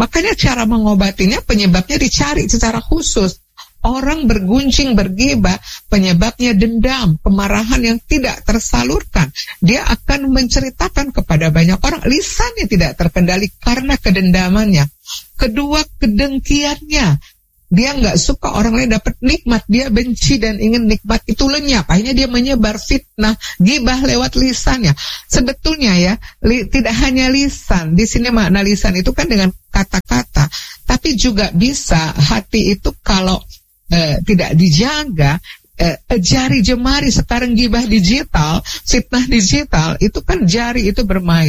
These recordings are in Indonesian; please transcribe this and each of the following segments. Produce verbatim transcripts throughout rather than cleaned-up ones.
Makanya cara mengobatinya, penyebabnya dicari secara khusus. Orang berguncing, bergibah, penyebabnya dendam, kemarahan yang tidak tersalurkan. Dia akan menceritakan kepada banyak orang, lisannya tidak terkendali karena kedendamannya. Kedua, kedengkiannya. Dia nggak suka orang lain dapat nikmat, dia benci dan ingin nikmat itu lenyap. Akhirnya dia menyebar fitnah, gibah lewat lisannya. Sebetulnya ya, li, tidak hanya lisan. Di sini makna lisan itu kan dengan kata-kata, tapi juga bisa hati itu kalau Eh, tidak dijaga, eh, jari jemari sekarang gibah digital, fitnah digital, itu kan jari itu bermain,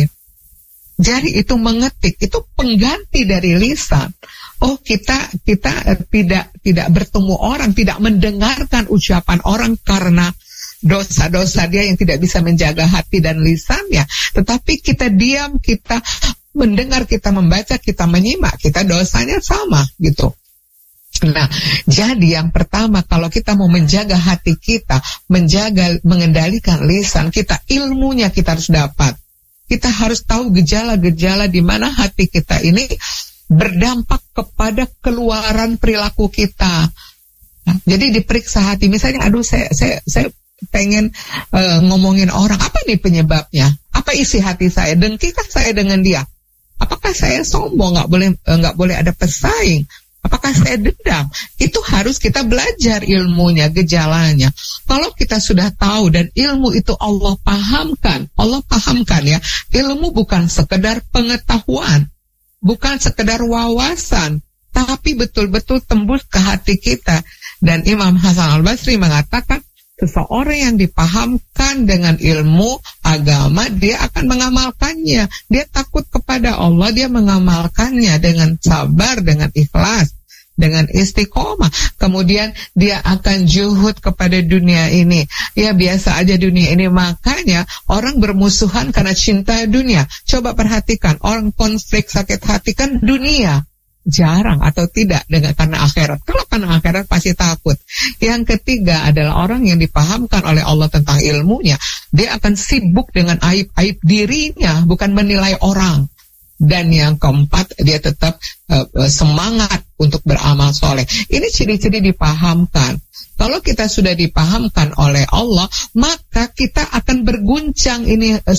jari itu mengetik, itu pengganti dari lisan. Oh kita kita eh, tidak tidak bertemu orang, tidak mendengarkan ucapan orang karena dosa-dosa dia yang tidak bisa menjaga hati dan lisannya. Tetapi kita diam, kita mendengar, kita membaca, kita menyimak, kita dosanya sama gitu. Nah, jadi yang pertama kalau kita mau menjaga hati kita, menjaga, mengendalikan lisan kita, ilmunya kita harus dapat. Kita harus tahu gejala-gejala di mana hati kita ini berdampak kepada keluaran perilaku kita. Nah, jadi diperiksa hati, misalnya, aduh saya saya saya pengen uh, ngomongin orang, apa nih penyebabnya? Apa isi hati saya? Dengkikah saya dengan dia? Apakah saya sombong, nggak boleh nggak uh, boleh ada pesaing? Apakah saya dendam? Itu harus kita belajar ilmunya, gejalanya. Kalau kita sudah tahu dan ilmu itu Allah pahamkan, Allah pahamkan ya, ilmu bukan sekedar pengetahuan, bukan sekedar wawasan, tapi betul-betul tembus ke hati kita. Dan Imam Hasan Al-Basri mengatakan, seseorang yang dipahamkan dengan ilmu agama, dia akan mengamalkannya. Dia takut kepada Allah, dia mengamalkannya dengan sabar, dengan ikhlas, dengan istiqomah. Kemudian dia akan juhud kepada dunia ini. Ya biasa aja dunia ini. Makanya orang bermusuhan karena cinta dunia. Coba perhatikan, orang konflik sakit hati kan dunia. Jarang atau tidak dengan karena akhirat. Kalau karena akhirat pasti takut. Yang ketiga adalah orang yang dipahamkan oleh Allah tentang ilmunya. Dia akan sibuk dengan aib-aib dirinya, bukan menilai orang. Dan yang keempat, dia tetap uh, semangat untuk beramal soleh. Ini ciri-ciri dipahamkan. Kalau kita sudah dipahamkan oleh Allah, maka kita akan berguncang ini uh,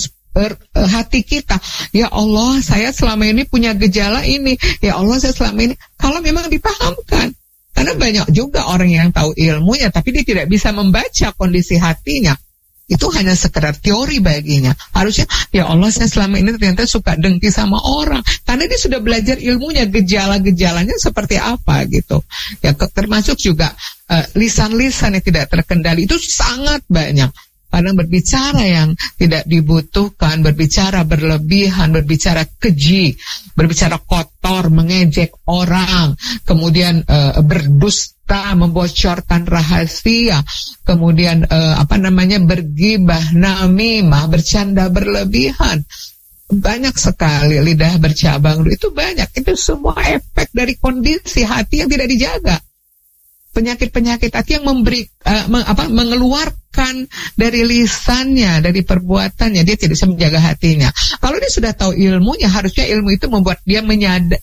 hati kita. Ya Allah, saya selama ini punya gejala ini. Ya Allah, saya selama ini. Kalau memang dipahamkan. Karena banyak juga orang yang tahu ilmunya, tapi dia tidak bisa membaca kondisi hatinya. Itu hanya sekedar teori baginya. Harusnya, ya Allah, saya selama ini ternyata suka dengki sama orang. Karena dia sudah belajar ilmunya, gejala-gejalanya seperti apa gitu. Ya, termasuk juga uh, lisan-lisan yang tidak terkendali. Itu sangat banyak. Kadang berbicara yang tidak dibutuhkan, berbicara berlebihan, berbicara keji, berbicara kotor, mengejek orang, kemudian uh, berdusta, membocorkan rahasia, kemudian uh, apa namanya bergibah, namimah, bercanda berlebihan. Banyak sekali lidah bercabang, itu banyak. Itu semua efek dari kondisi hati yang tidak dijaga. Penyakit-penyakit hati yang memberi uh, meng, apa, mengeluarkan dari lisannya, dari perbuatannya, dia tidak bisa menjaga hatinya. Kalau dia sudah tahu ilmunya, harusnya ilmu itu membuat dia menyadar,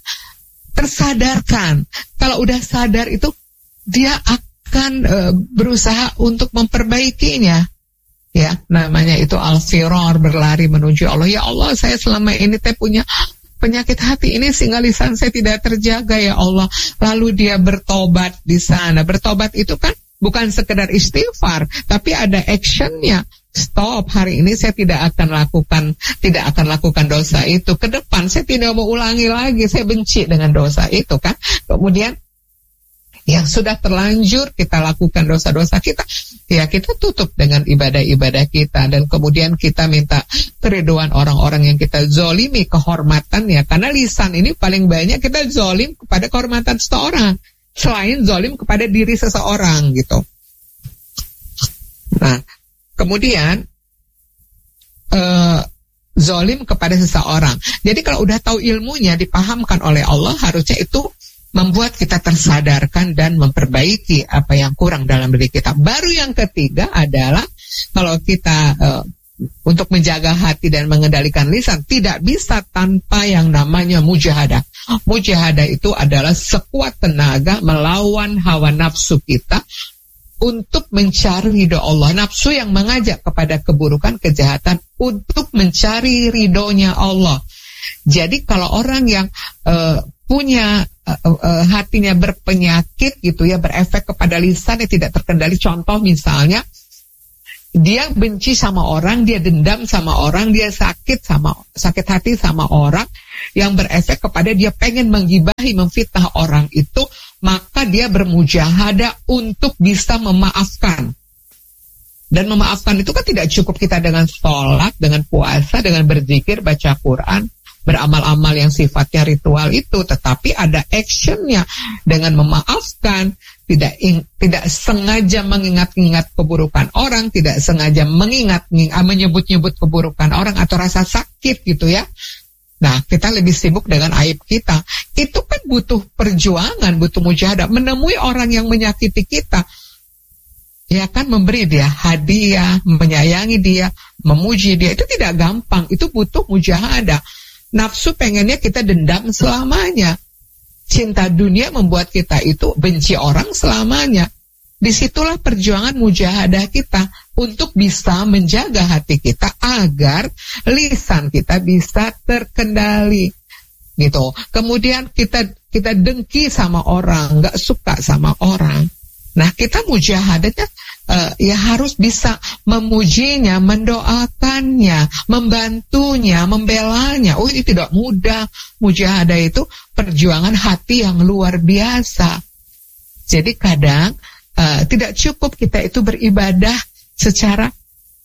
tersadarkan. Kalau udah sadar itu, dia akan uh, berusaha untuk memperbaikinya. Ya, namanya itu al-firar, berlari menuju Allah. Ya Allah, saya selama ini teh punya penyakit hati ini sehingga lisan saya tidak terjaga ya Allah. Lalu dia bertobat di sana. Bertobat itu kan bukan sekedar istighfar, tapi ada actionnya. Stop, hari ini saya tidak akan lakukan, tidak akan lakukan dosa itu. Ke depan saya tidak mau ulangi lagi, saya benci dengan dosa itu kan. Kemudian yang sudah terlanjur kita lakukan dosa-dosa kita, ya kita tutup dengan ibadah-ibadah kita. Dan kemudian kita minta keriduan orang-orang yang kita zolimi kehormatannya. Karena lisan ini paling banyak kita zolim kepada kehormatan seseorang, selain zolim kepada diri seseorang gitu. Nah, kemudian uh, zolim kepada seseorang. Jadi kalau udah tahu ilmunya, dipahamkan oleh Allah, harusnya itu membuat kita tersadarkan dan memperbaiki apa yang kurang dalam diri kita. Baru yang ketiga adalah kalau kita uh, untuk menjaga hati dan mengendalikan lisan, tidak bisa tanpa yang namanya mujahadah. Mujahadah itu adalah sekuat tenaga melawan hawa nafsu kita untuk mencari ridho Allah. Nafsu yang mengajak kepada keburukan, kejahatan, untuk mencari ridhonya Allah. Jadi kalau orang yang uh, punya uh, uh, hatinya berpenyakit gitu ya, berefek kepada lisan yang tidak terkendali. Contoh misalnya, dia benci sama orang, dia dendam sama orang, dia sakit sama sakit hati sama orang, yang berefek kepada dia pengen menggibahi, memfitnah orang itu, maka dia bermujahadah untuk bisa memaafkan. Dan memaafkan itu kan tidak cukup kita dengan sholat, dengan puasa, dengan berzikir, baca Quran, beramal-amal yang sifatnya ritual itu, tetapi ada actionnya dengan memaafkan. Tidak ing, tidak sengaja mengingat-ingat keburukan orang, tidak sengaja mengingat menyebut-nyebut keburukan orang atau rasa sakit gitu ya. Nah, kita lebih sibuk dengan aib kita. Itu kan butuh perjuangan, butuh mujahadah. Menemui orang yang menyakiti kita, ya kan, memberi dia hadiah, menyayangi dia, memuji dia, itu tidak gampang. Itu butuh mujahadah. Nafsu pengennya kita dendam selamanya. Cinta dunia membuat kita itu benci orang selamanya. Disitulah perjuangan mujahadah kita untuk bisa menjaga hati kita agar lisan kita bisa terkendali, gitu. Kemudian kita kita dengki sama orang, nggak suka sama orang. Nah, kita mujahadahnya uh, ya harus bisa memujinya, mendoakannya, membantunya, membelanya. Oh, ini tidak mudah. Mujahadah itu perjuangan hati yang luar biasa. Jadi kadang uh, tidak cukup kita itu beribadah secara,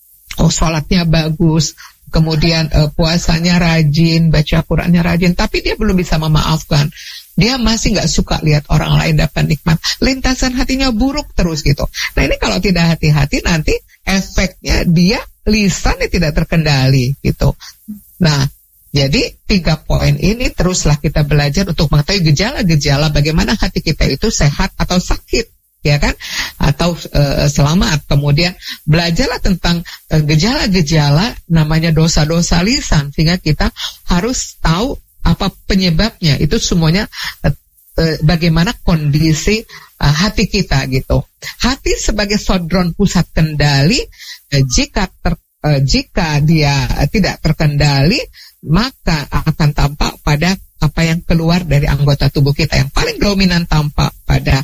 oh sholatnya bagus, kemudian uh, puasanya rajin, baca Qurannya rajin, tapi dia belum bisa memaafkan. Dia masih nggak suka lihat orang lain dapat nikmat. Lintasan hatinya buruk terus gitu. Nah, ini kalau tidak hati-hati nanti efeknya dia lisannya tidak terkendali gitu. Nah, jadi tiga poin ini teruslah kita belajar untuk mengetahui gejala-gejala bagaimana hati kita itu sehat atau sakit, ya kan? Atau e, selamat. Kemudian belajarlah tentang e, gejala-gejala namanya dosa-dosa lisan, sehingga kita harus tahu apa penyebabnya. Itu semuanya e, e, bagaimana kondisi e, hati kita gitu. Hati sebagai sodron pusat kendali, e, jika ter, e, jika dia e, tidak terkendali, maka akan tampak pada apa yang keluar dari anggota tubuh kita. Yang paling dominan tampak pada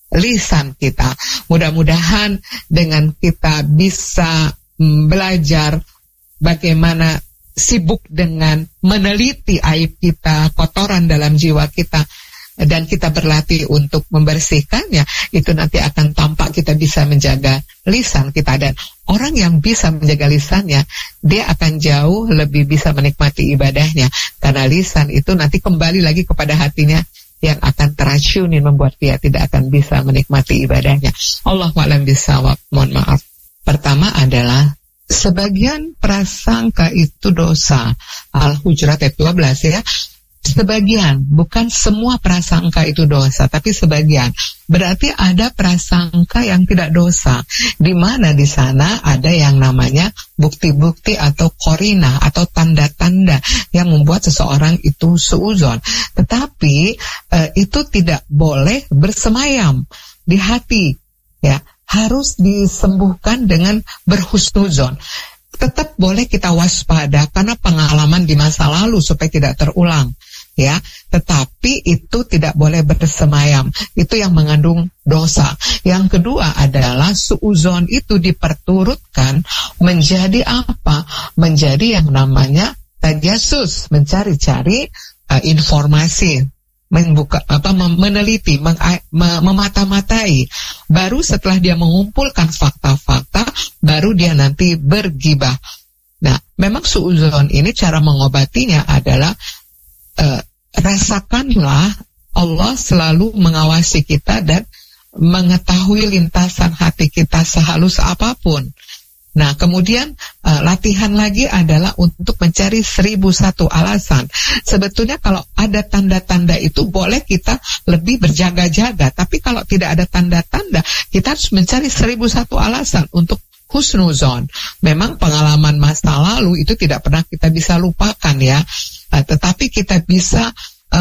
lisan kita. Mudah-mudahan dengan kita bisa mm, belajar bagaimana sibuk dengan meneliti aib kita, kotoran dalam jiwa kita, dan kita berlatih untuk membersihkannya, itu nanti akan tampak kita bisa menjaga lisan kita. Dan orang yang bisa menjaga lisannya, dia akan jauh lebih bisa menikmati ibadahnya, karena lisan itu nanti kembali lagi kepada hatinya yang akan teracunin, membuat dia tidak akan bisa menikmati ibadahnya. Allahu a'lam bishawab. Mohon maaf. Pertama adalah sebagian prasangka itu dosa. Al-Hujurat ayat dua belas ya. Sebagian, bukan semua prasangka itu dosa, tapi sebagian. Berarti ada prasangka yang tidak dosa, di mana di sana ada yang namanya bukti-bukti atau korina atau tanda-tanda yang membuat seseorang itu suuzon. Tetapi eh, itu tidak boleh bersemayam di hati, ya, harus disembuhkan dengan berhusnuzon. Tetap boleh kita waspada karena pengalaman di masa lalu supaya tidak terulang, ya, tetapi itu tidak boleh bersemayam. Itu yang mengandung dosa. Yang kedua adalah suuzon itu diperturutkan menjadi apa? Menjadi yang namanya tajassus, mencari-cari uh, informasi, membuka apa meneliti, meng, memata-matai. Baru setelah dia mengumpulkan fakta-fakta, baru dia nanti bergibah. Nah, memang suuzon ini cara mengobatinya adalah uh, rasakanlah Allah selalu mengawasi kita dan mengetahui lintasan hati kita sehalus apapun. Nah, kemudian uh, latihan lagi adalah untuk mencari seribu satu alasan. Sebetulnya kalau ada tanda-tanda itu boleh kita lebih berjaga-jaga. Tapi kalau tidak ada tanda-tanda, kita harus mencari seribu satu alasan untuk husnuzon. Memang pengalaman masa lalu itu tidak pernah kita bisa lupakan ya. Uh, tetapi kita bisa uh,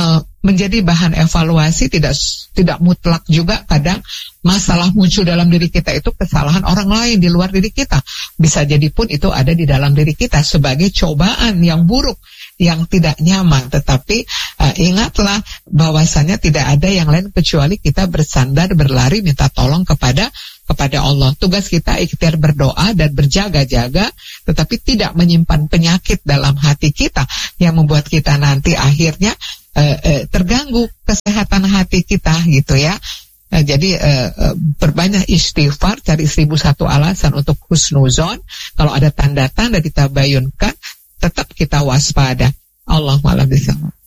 menjadi bahan evaluasi. Tidak tidak mutlak juga, kadang masalah muncul dalam diri kita itu kesalahan orang lain di luar diri kita. Bisa jadi pun itu ada di dalam diri kita sebagai cobaan yang buruk, yang tidak nyaman. Tetapi uh, ingatlah bahwasanya tidak ada yang lain kecuali kita bersandar, berlari, minta tolong kepada kepada Allah. Tugas kita ikhtiar berdoa dan berjaga-jaga, tetapi tidak menyimpan penyakit dalam hati kita yang membuat kita nanti akhirnya uh, uh, terganggu kesehatan hati kita gitu ya. Uh, jadi uh, uh, perbanyak istighfar, cari seribu satu alasan untuk husnuzon. Kalau ada tanda-tanda ditabayunkan, tetap kita waspada. Allahu a'lam bishawab.